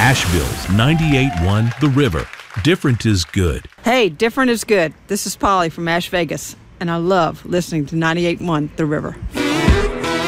Asheville's 98.1 The River. Different is good. Hey, different is good. This is Polly from Ash Vegas, and I love listening to 98.1 The River.